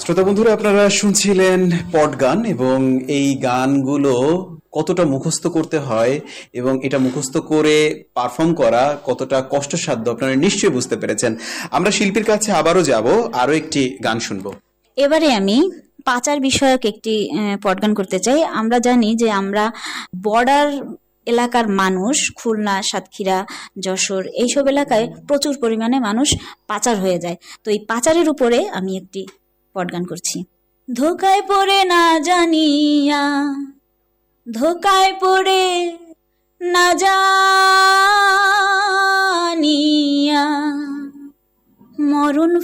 শ্রোতা বন্ধুরা, আপনারা শুনছিলেন পড গান, এবং এই গানগুলো কতটা মুখস্থ করতে হয় এবং এটা মুখস্থ করে পারফর্ম করা কতটা কষ্টসাধ্য আপনারা নিশ্চয়ই বুঝতে পেরেছেন। আমরা শিল্পীর কাছে আবারও যাব, আরো একটি গান শুনবো। এবারে আমি পাচার বিষয়ক একটি পড গান করতে চাই। আমরা জানি যে আমরা বর্ডার এলাকার মানুষ, খুলনা, সাতক্ষীরা, যশোর এইসব এলাকায় প্রচুর পরিমাণে মানুষ পাচার হয়ে যায়। তো এই পাচারের উপরে আমি একটি পড গান করছি। ধোকায় পড়ে না জানিয়া, ধোকায় পড়ে না জানিয়া মরণ